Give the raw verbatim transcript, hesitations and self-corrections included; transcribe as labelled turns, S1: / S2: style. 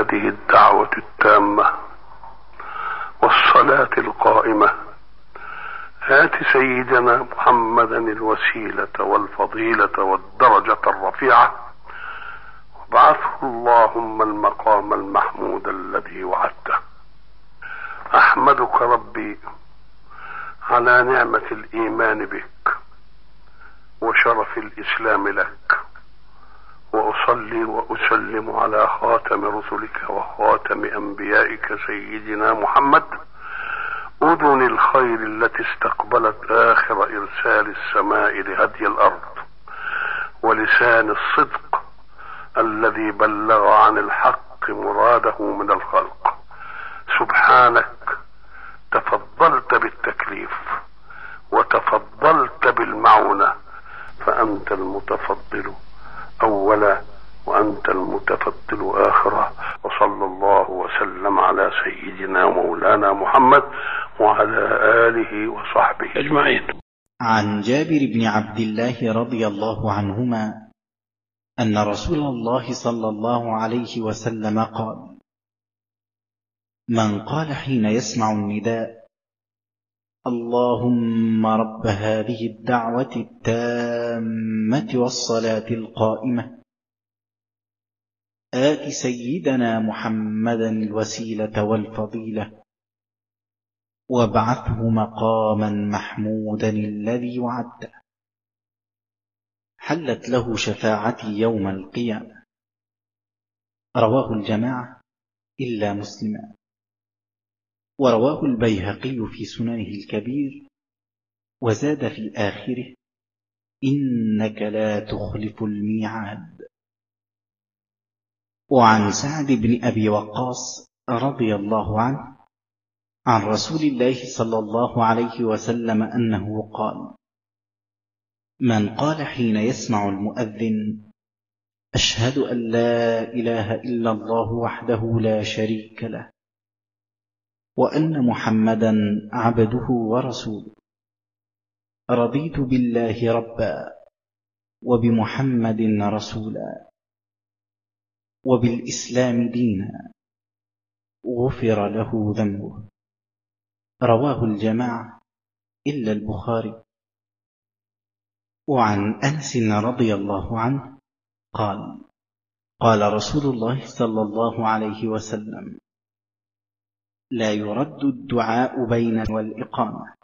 S1: هذه الدعوة التامة والصلاة القائمة آت سيدنا محمدا الوسيلة والفضيلة والدرجة الرفيعة وابعثه اللهم المقام المحمود الذي وعدته. أحمدك ربي على نعمة الإيمان بك وشرف الإسلام لك، وأصلي وأسلم على خاتم رسلك وخاتم أنبيائك سيدنا محمد، أذن الخير التي استقبلت آخر إرسال السماء لهدي الأرض، ولسان الصدق الذي بلغ عن الحق مراده من الخلق. سبحانك تفضلت بالتكليف وتفضلت بالمعونة، فأنت المتفضل أولا وأنت المتفضل آخرا. وصلى الله وسلم على سيدنا مولانا محمد وعلى آله وصحبه أجمعين.
S2: عن جابر بن عبد الله رضي الله عنهما أن رسول الله صلى الله عليه وسلم قال: من قال حين يسمع النداء: اللهم رب هذه الدعوة التامة والصلاة القائمة آت سيدنا محمدا الوسيلة والفضيلة وابعثه مقاما محمودا الذي وعدته، حلت له شفاعتي يوم القيامة. رواه الجماعة إلا مسلما. ورواه البيهقي في سننه الكبير وزاد في آخره: إنك لا تخلف الميعاد. وعن سعد بن أبي وقاص رضي الله عنه عن رسول الله صلى الله عليه وسلم أنه قال: من قال حين يسمع المؤذن: أشهد أن لا إله إلا الله وحده لا شريك له وأن محمدا عبده ورسوله، رضيت بالله ربا وبمحمد رسولا وبالإسلام دينا، غفر له ذنبه. رواه الجماعة إلا البخاري. وعن أنس رضي الله عنه قال: قال رسول الله صلى الله عليه وسلم: لا يرد الدعاء بين والإقامة.